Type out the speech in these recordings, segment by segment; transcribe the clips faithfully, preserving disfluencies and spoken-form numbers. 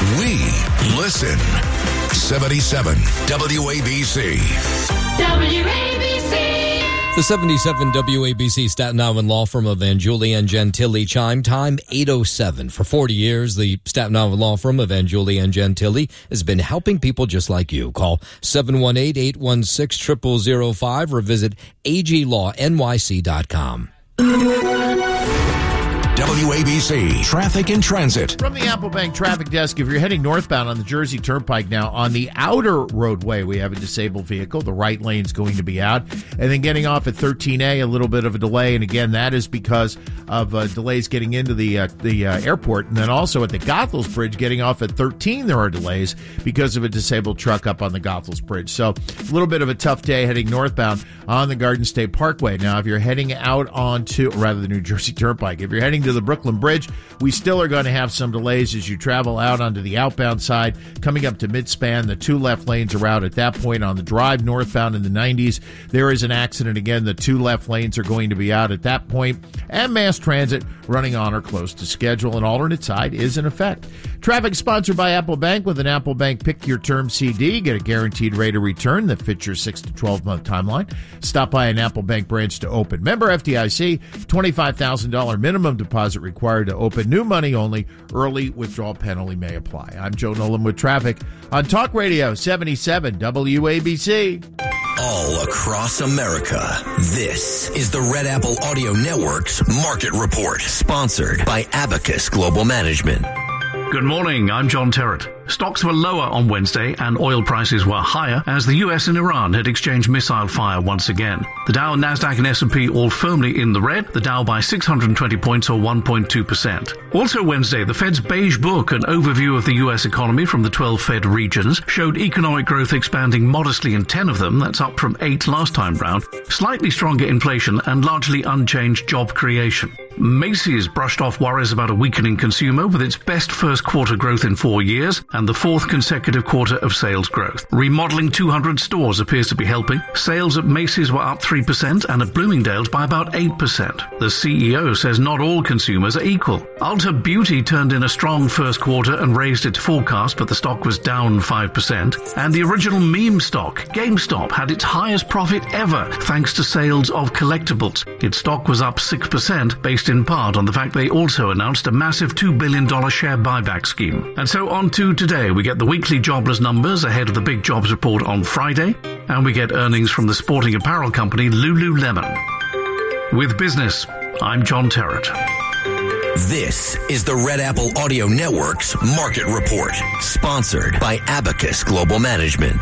We listen. seventy-seven W A B C. W A B C. The seventy-seven W A B C Staten Island law firm of Angiuli and Gentili chime time eight oh seven. For forty years, the Staten Island law firm of Angiuli and Gentili has been helping people just like you. Call seven one eight, eight one six, zero zero zero five or visit A G law N Y C dot com. W A B C Traffic and Transit. From the Apple Bank Traffic Desk, if you're heading northbound on the Jersey Turnpike now, on the outer roadway, we have a disabled vehicle. The right lane's going to be out. And then getting off at thirteen A, a little bit of a delay. And again, that is because of uh, delays getting into the uh, the uh, airport. And then also at the Goethals Bridge, getting off at thirteen, there are delays because of a disabled truck up on the Goethals Bridge. So a little bit of a tough day heading northbound on the Garden State Parkway. Now, if you're heading out onto, or rather the New Jersey Turnpike, if you're heading to the Brooklyn Bridge, we still are going to have some delays as you travel out onto the outbound side. Coming up to Midspan, the two left lanes are out at that point. On the drive northbound in the nineties, there is an accident again. The two left lanes are going to be out at that point. And mass transit running on or close to schedule. An alternate side is in effect. Traffic sponsored by Apple Bank. With an Apple Bank Pick Your Term C D, get a guaranteed rate of return that fits your six to twelve month timeline. Stop by an Apple Bank branch to open. Member F D I C, twenty-five thousand dollars minimum deposit required to open. New money only. Early withdrawal penalty may apply. I'm Joe Nolan with traffic on Talk Radio seventy-seven W A B C. All across America, this is the Red Apple Audio Network's Market Report, sponsored by Abacus Global Management. Good morning, I'm John Terrett. Stocks were lower on Wednesday and oil prices were higher as the U S and Iran had exchanged missile fire once again. The Dow, Nasdaq and S and P all firmly in the red, the Dow by six hundred twenty points or one point two percent. Also Wednesday, the Fed's Beige Book, an overview of the U S economy from the twelve Fed regions, showed economic growth expanding modestly in ten of them, that's up from eight last time round, slightly stronger inflation and largely unchanged job creation. Macy's brushed off worries about a weakening consumer with its best first quarter growth in four years and the fourth consecutive quarter of sales growth. Remodeling two hundred stores appears to be helping. Sales at Macy's were up three percent and at Bloomingdale's by about eight percent. The C E O says not all consumers are equal. Ulta Beauty turned in a strong first quarter and raised its forecast, but the stock was down five percent. And the original meme stock, GameStop, had its highest profit ever thanks to sales of collectibles. Its stock was up six percent based in part on the fact they also announced a massive two billion dollars share buyback scheme. And so on to today. We get the weekly jobless numbers ahead of the big jobs report on Friday, and we get earnings from the sporting apparel company Lululemon. With business, I'm John Terrett. This is the Red Apple Audio Network's Market Report, sponsored by Abacus Global Management.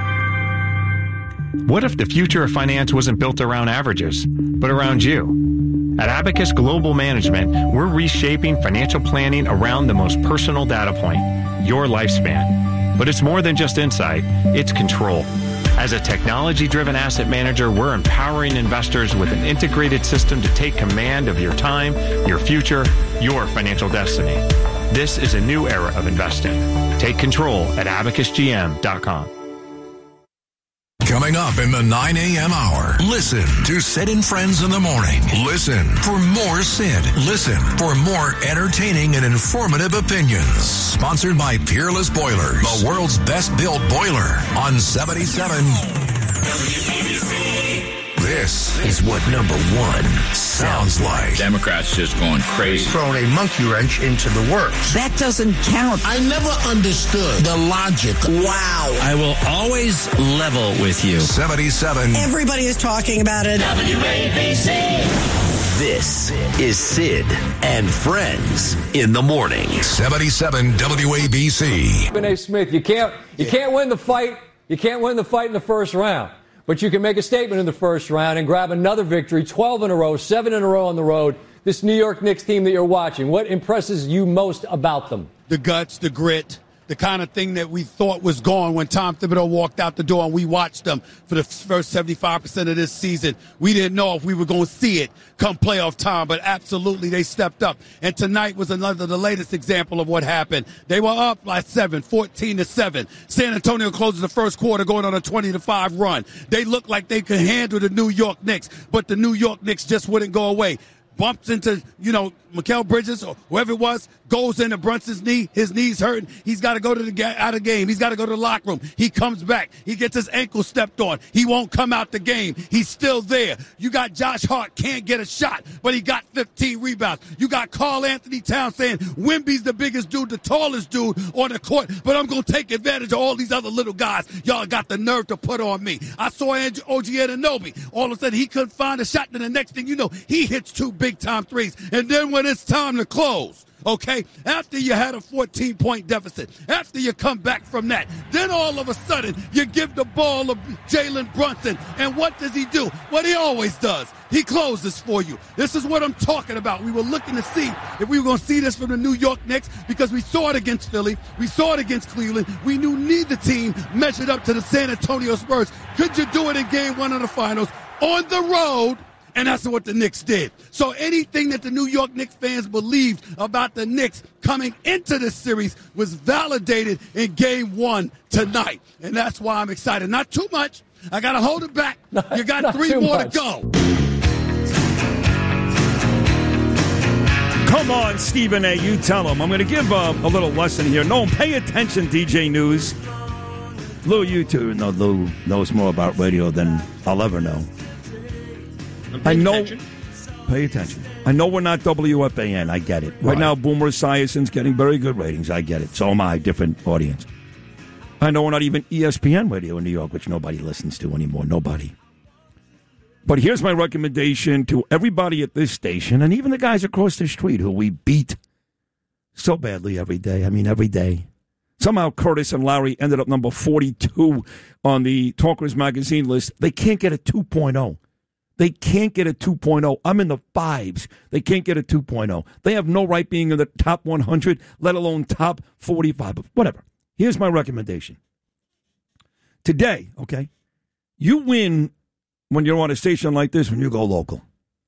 What if the future of finance wasn't built around averages, but around you? At Abacus Global Management, we're reshaping financial planning around the most personal data point, your lifespan. But it's more than just insight, it's control. As a technology-driven asset manager, we're empowering investors with an integrated system to take command of your time, your future, your financial destiny. This is a new era of investing. Take control at abacus g m dot com. Coming up in the nine a.m. hour, listen to Sid and Friends in the Morning. Listen for more Sid. Listen for more entertaining and informative opinions. Sponsored by Peerless Boilers, the world's best built boiler on seventy-seven. This is what number one sounds like. Democrats just going crazy. Throwing a monkey wrench into the works. That doesn't count. I never understood the logic. Wow. I will always level with you. seventy-seven. Everybody is talking about it. W A B C. This is Sid and Friends in the Morning. seventy-seven W A B C. Stephen A. Smith, you can't, you can't win the fight. You can't win the fight in the first round. But you can make a statement in the first round and grab another victory, twelve in a row, seven in a row on the road. This New York Knicks team that you're watching, what impresses you most about them? The guts, the grit, the kind of thing that we thought was gone when Tom Thibodeau walked out the door and we watched them for the first seventy-five percent of this season. We didn't know if we were going to see it come playoff time, but absolutely they stepped up. And tonight was another, the latest example of what happened. They were up by seven, fourteen to seven. San Antonio closes the first quarter going on a twenty to five run. They looked like they could handle the New York Knicks, but the New York Knicks just wouldn't go away. Bumps into, you know, Mikal Bridges or whoever it was, goes into Brunson's knee. His knee's hurting. He's got to go to the ga- out of the game. He's got to go to the locker room. He comes back. He gets his ankle stepped on. He won't come out the game. He's still there. You got Josh Hart, can't get a shot, but he got fifteen rebounds. You got Karl Anthony Towns saying Wemby's the biggest dude, the tallest dude on the court, but I'm going to take advantage of all these other little guys y'all got the nerve to put on me. I saw O G Anunoby. All of a sudden, he couldn't find a shot. Then the next thing you know, he hits two big-time threes. And then when it's time to close, okay, after you had a fourteen-point deficit, after you come back from that, then all of a sudden, you give the ball to Jalen Brunson. And what does he do? What he always does. He closes for you. This is what I'm talking about. We were looking to see if we were going to see this from the New York Knicks because we saw it against Philly. We saw it against Cleveland. We knew neither team measured up to the San Antonio Spurs. Could you do it in game one of the finals on the road? And that's what the Knicks did. So anything that the New York Knicks fans believed about the Knicks coming into this series was validated in game one tonight. And that's why I'm excited. Not too much. I got to hold it back. You got three more much. to go. Come on, Stephen A. You tell him. I'm going to give uh, a little lesson here. No, pay attention, D J News. Lou, you too. No, Lou knows more about radio than I'll ever know. I know. Attention. Pay attention. I know we're not W F A N. I get it. Right, right now, Boomer Esiason's getting very good ratings. I get it. So am I. Different audience. I know we're not even E S P N radio in New York, which nobody listens to anymore. Nobody. But here's my recommendation to everybody at this station and even the guys across the street who we beat so badly every day. I mean, every day. Somehow Curtis and Larry ended up number forty-two on the Talkers Magazine list. They can't get a two point oh. They can't get a two point oh. I'm in the fives. They can't get a two point oh. They have no right being in the top one hundred, let alone top forty-five. But whatever. Here's my recommendation. Today, okay, you win when you're on a station like this when you go local.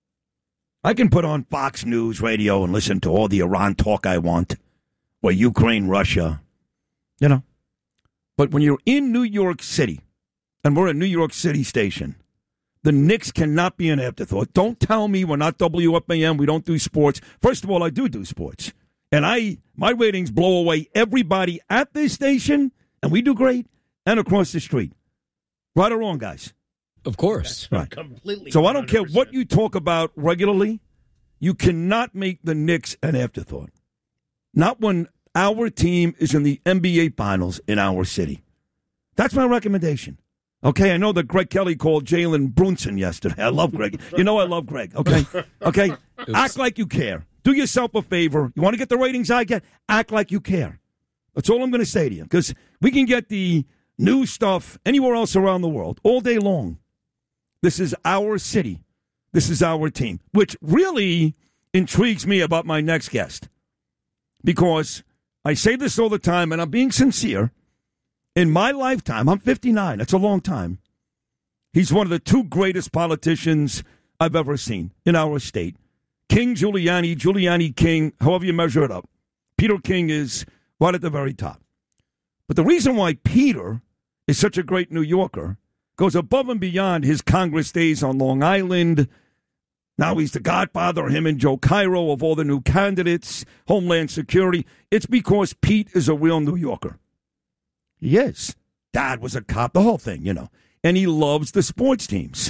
I can put on Fox News radio and listen to all the Iran talk I want, or Ukraine, Russia, you know. But when you're in New York City, and we're a New York City station, the Knicks cannot be an afterthought. Don't tell me we're not W F A N, we don't do sports. First of all, I do do sports. And I my ratings blow away everybody at this station, and we do great, and across the street. Right or wrong, guys? Of course. Right. Completely. So I don't care what you talk about regularly. You cannot make the Knicks an afterthought. Not when our team is in the N B A Finals in our city. That's my recommendation. Okay, I know that Greg Kelly called Jalen Brunson yesterday. I love Greg. You know I love Greg, okay? Okay? Oops. Act like you care. Do yourself a favor. You want to get the ratings I get? Act like you care. That's all I'm going to say to you. Because we can get the new stuff anywhere else around the world all day long. This is our city. This is our team. Which really intrigues me about my next guest. Because I say this all the time, and I'm being sincere. In my lifetime, I'm fifty-nine. That's a long time. He's one of the two greatest politicians I've ever seen in our state. King Giuliani, Giuliani King, however you measure it up. Peter King is right at the very top. But the reason why Peter is such a great New Yorker goes above and beyond his Congress days on Long Island. Now he's the godfather, him and Joe Cairo, of all the new candidates, Homeland Security. It's because Pete is a real New Yorker. He is. Dad was a cop, the whole thing, you know. And he loves the sports teams.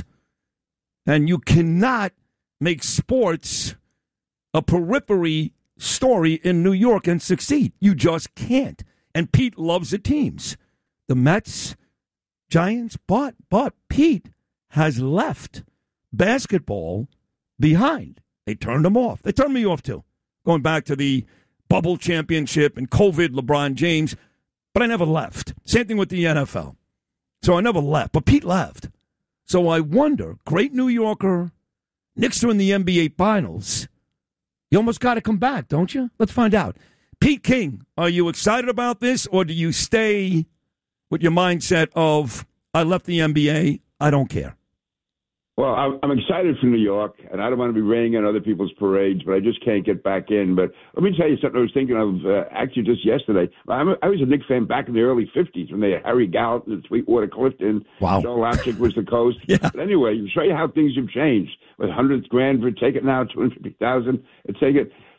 And you cannot make sports a periphery story in New York and succeed. You just can't. And Pete loves the teams. The Mets, Giants, but, but Pete has left basketball behind. They turned him off. They turned me off, too. Going back to the bubble championship and COVID, LeBron James. But I never left. Same thing with the N F L. So I never left. But Pete left. So I wonder, great New Yorker, Knicks are in the N B A Finals. You almost got to come back, don't you? Let's find out. Pete King, are you excited about this, or do you stay with your mindset of, I left the N B A, I don't care? Well, I'm excited for New York, and I don't want to be raining on other people's parades, but I just can't get back in. But let me tell you something I was thinking of uh, actually just yesterday. I'm a, I was a Knicks fan back in the early fifties when they had Harry Gallatin and Sweetwater Clifton. Wow. Joe Lapchick was the coach. Yeah. But anyway, to show you how things have changed. With one hundred grand for a ticket now, two hundred fifty thousand dollars a ticket.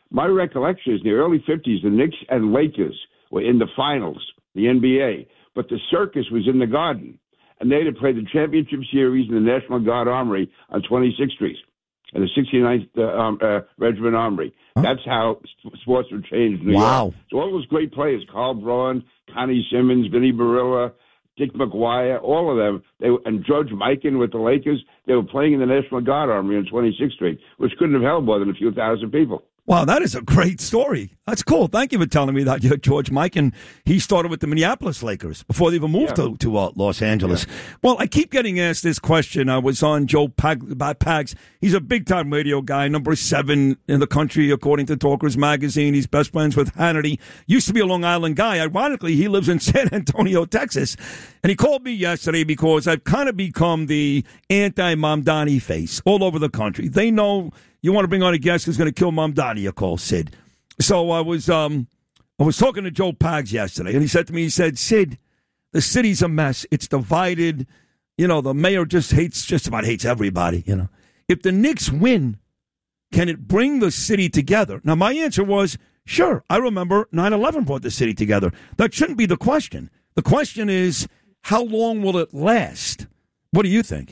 my recollection is in the early fifties, the Knicks and Lakers were in the finals, the N B A, but the circus was in the Garden. And they had played the championship series in the National Guard Armory on twenty-sixth Street, in the sixty-ninth uh, um, uh, Regiment Armory. Huh? That's how sports were changed in New wow. York. So all those great players, Carl Braun, Connie Simmons, Vinnie Barilla, Dick McGuire, all of them, they were, and George Mikan with the Lakers, they were playing in the National Guard Armory on twenty-sixth Street, which couldn't have held more than a few thousand people. Wow, that is a great story. That's cool. Thank you for telling me that, George Mikan. He started with the Minneapolis Lakers before they even moved yeah. to, to uh, Los Angeles. Yeah. Well, I keep getting asked this question. I was on Joe Pag- Pags. He's a big-time radio guy, number seven in the country, according to Talkers Magazine. He's best friends with Hannity. Used to be a Long Island guy. Ironically, he lives in San Antonio, Texas. And he called me yesterday because I've kind of become the anti-Mamdani face all over the country. They know you want to bring on a guest who's going to kill Mamdani, you call Sid. So I was um, I was talking to Joe Pags yesterday, and he said to me, he said, Sid, the city's a mess. It's divided. You know, the mayor just hates, just about hates everybody, you know. If the Knicks win, can it bring the city together? Now, my answer was, sure. I remember nine eleven brought the city together. That shouldn't be the question. The question is, how long will it last? What do you think?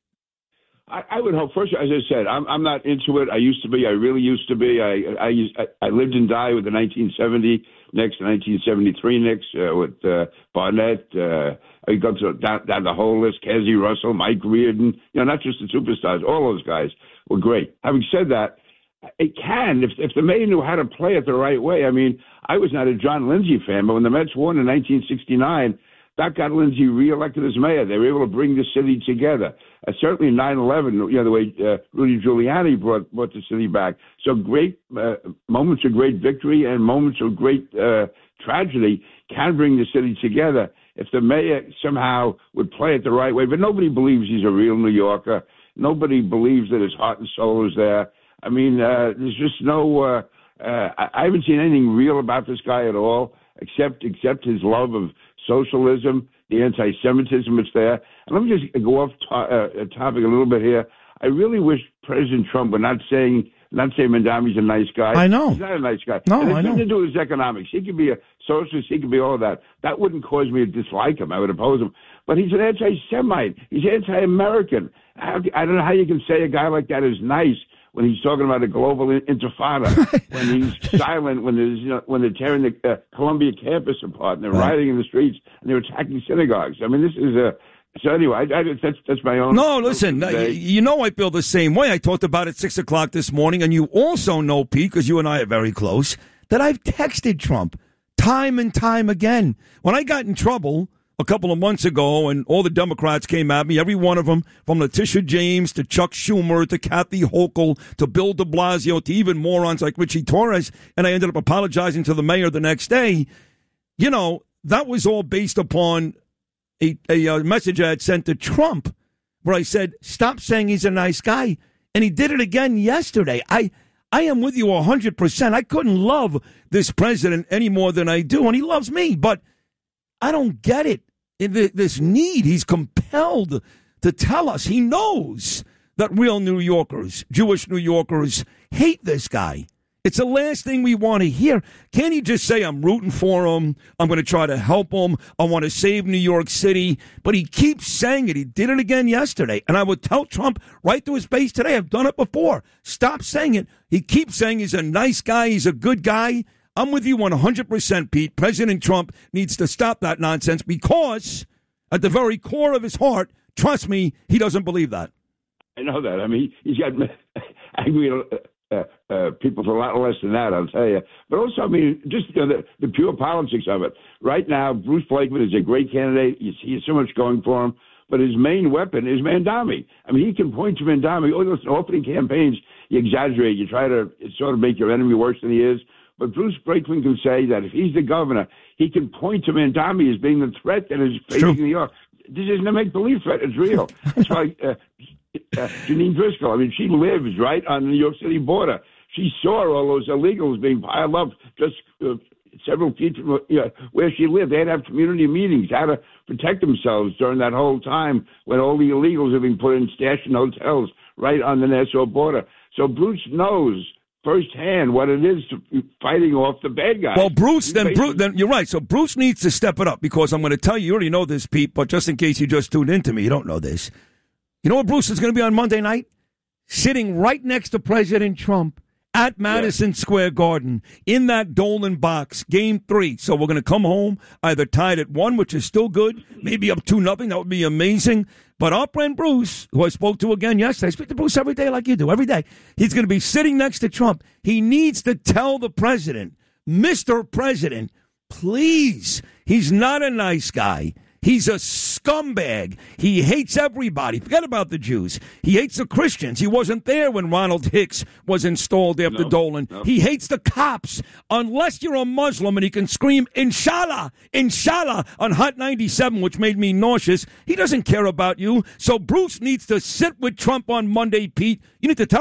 I, I would hope. First, as I said, I'm I'm not into it. I used to be. I really used to be. I I, used, I, I lived and died with the nineteen seventy Knicks, the nineteen seventy-three Knicks uh, with uh, Barnett. Uh, I go to down, down the whole list: Kessie Russell, Mike Reardon. You know, not just the superstars. All those guys were great. Having said that, it can if if the mayor knew how to play it the right way. I mean, I was not a John Lindsay fan, but when the Mets won in nineteen sixty-nine. That got Lindsay reelected as mayor. They were able to bring the city together. Uh, certainly nine eleven, you know, the way uh, Rudy Giuliani brought, brought the city back. So great uh, moments of great victory and moments of great uh, tragedy can bring the city together if the mayor somehow would play it the right way. But nobody believes he's a real New Yorker. Nobody believes that his heart and soul is there. I mean, uh, there's just no uh, – uh, I, I haven't seen anything real about this guy at all except except his love of socialism, the anti-Semitism that's there. And let me just go off to- uh, topic a little bit here. I really wish President Trump were not saying not saying Mamdani's a nice guy. I know. He's not a nice guy. No, and I know. nothing to do with his economics. He could be a socialist. He could be all of that. That wouldn't cause me to dislike him. I would oppose him. But he's an anti-Semite. He's anti-American. I don't know how you can say a guy like that is nice when he's talking about a global intifada, when he's silent, when there's you know when they're tearing the uh, Columbia campus apart and they're right. rioting in the streets and they're attacking synagogues. I mean, this is a so anyway. I, I, that's that's my own. No, listen. Uh, you know I feel the same way. I talked about it six o'clock this morning, and you also know, Pete, because you and I are very close, that I've texted Trump time and time again. When I got in trouble a couple of months ago, and all the Democrats came at me, every one of them, from Letitia James to Chuck Schumer to Kathy Hochul to Bill de Blasio to even morons like Richie Torres, and I ended up apologizing to the mayor the next day. You know, that was all based upon a, a, a message I had sent to Trump where I said, stop saying he's a nice guy. And he did it again yesterday. I I am with you one hundred percent. I couldn't love this president any more than I do, and he loves me, but I don't get it. This need, he's compelled to tell us. He knows that real New Yorkers, Jewish New Yorkers, hate this guy. It's the last thing we want to hear. Can't he just say, I'm rooting for him, I'm going to try to help him, I want to save New York City? But he keeps saying it. He did it again yesterday. And I would tell Trump right to his face today, I've done it before. Stop saying it. He keeps saying he's a nice guy, he's a good guy. I'm with you one hundred percent, Pete. President Trump needs to stop that nonsense because at the very core of his heart, trust me, he doesn't believe that. I know that. I mean, he's got angry uh, uh, people for a lot less than that, I'll tell you. But also, I mean, just you know, the, the pure politics of it. Right now, Bruce Blakeman is a great candidate. He has so much going for him. But his main weapon is Mamdani. I mean, he can point to Mamdani. Oh, listen, opening campaigns, you exaggerate. You try to sort of make your enemy worse than he is. But Bruce Blakeman can say that if he's the governor, he can point to Mamdani as being the threat that is facing New York. This isn't a make-believe threat. It's real. It's like uh, uh, Janine Driscoll. I mean, she lives right on the New York City border. She saw all those illegals being piled up just uh, several feet from you know, where she lived. They had to have community meetings, how to protect themselves during that whole time when all the illegals have been put in stashed in hotels right on the Nassau border. So Bruce knows firsthand what it is to fighting off the bad guys. Well, Bruce, then, basically- Bruce, then you're right. So Bruce needs to step it up because I'm going to tell you, you already know this, Pete, but just in case you just tuned into me, you don't know this. You know what Bruce is going to be on Monday night? Sitting right next to President Trump at Madison yeah. Square Garden in that Dolan box, game three. So we're going to come home either tied at one, which is still good, maybe up two nothing. That would be amazing. But our friend Bruce, who I spoke to again yesterday, I speak to Bruce every day like you do, every day. He's going to be sitting next to Trump. He needs to tell the president, Mister President, please, he's not a nice guy. He's a scumbag. He hates everybody. Forget about the Jews. He hates the Christians. He wasn't there when Ronald Hicks was installed after no, Dolan. No. He hates the cops. Unless you're a Muslim and he can scream, Inshallah, Inshallah, on Hot ninety-seven, which made me nauseous, he doesn't care about you. So Bruce needs to sit with Trump on Monday, Pete. You need to tell